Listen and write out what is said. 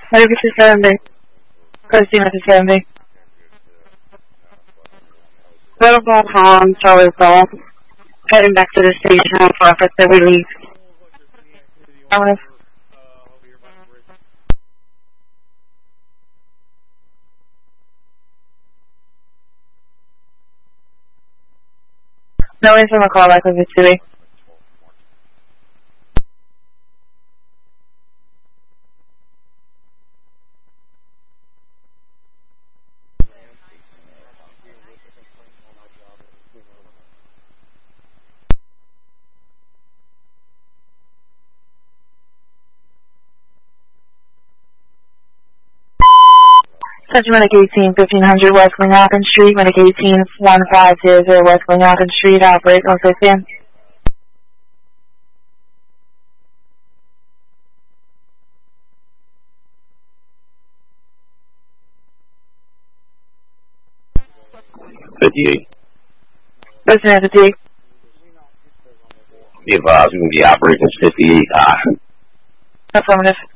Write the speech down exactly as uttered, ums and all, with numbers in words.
Legacy seventy. Christina to seventy. Little Gold Holland, Charlie Ball. Heading back to the station for office that we leave. Alice. No one's on the call back with the city. Central Medic eighteen, fifteen hundred West Glenalkin Street, Medic eighteen, one five zero zero West Glenalkin Street, operate North fifteen. fifty-eight. Listening to fatigue. Be advised, we can be operating fifty-eight. Uh, Affirmative.